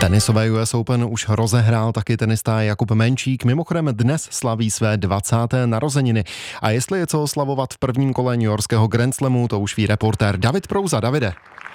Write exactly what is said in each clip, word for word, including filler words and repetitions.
Tenisové U S Open už rozehrál taky tenista Jakub Menčík. Mimochodem dnes slaví své dvacáté narozeniny. A jestli je co oslavovat v prvním kole newyorského Grand Slamu, to už ví reportér David Prouza. Davide.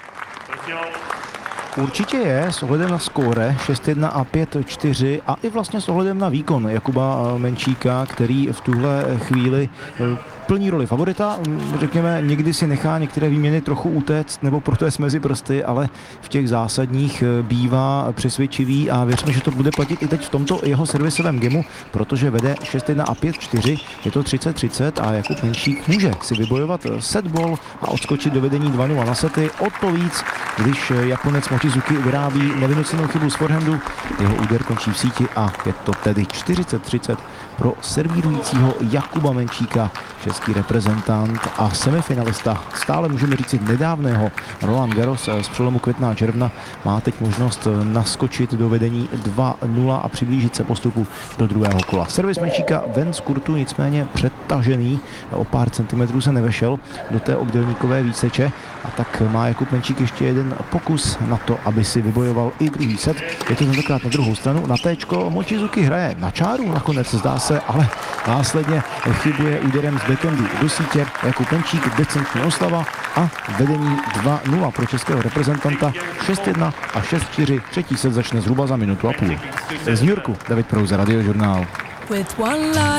Určitě je, s ohledem na skóre šest jedna a pět čtyři a i vlastně s ohledem na výkon Jakuba Menčíka, který v tuhle chvíli plní roli favorita. Řekněme, někdy si nechá některé výměny trochu utéct nebo protéct mezi prsty, ale v těch zásadních bývá přesvědčivý a věřme, že to bude platit i teď v tomto jeho servisovém gemu, protože vede šest jedna a pět čtyři, je to třicet třicet a Jakub Menčík může si vybojovat set ball a odskočit do vedení dva nula na sety. O to víc, když Japonec Mochizuki vyrábí nevynucenou chybu z forehandu, jeho úder končí v síti a je to tedy čtyřicet třicet pro servírujícího Jakuba Menčíka, český reprezentant a semifinalista, stále můžeme říct nedávného Roland Garros z přelomu května a června, má teď možnost naskočit do vedení dva nula a přiblížit se postupu do druhého kola. Servis Menčíka ven z kurtu, nicméně přetažený, o pár centimetrů se nevešel do té obdélníkové výseče a tak má Jakub Menčík ještě jeden pokus na to, aby si vybojoval i druhý set. Je to tentokrát na druhou stranu, na téčko. Mochizuki hraje na čáru, nakonec zdá se, ale následně chybuje úderem z backhandu do sítě. Jakub Menčík, decentní oslava a vedení dva nula pro českého reprezentanta. šest jedna a šest čtyři. Třetí set začne zhruba za minutu a půl. Z New Yorku David Prouza, Radiožurnál.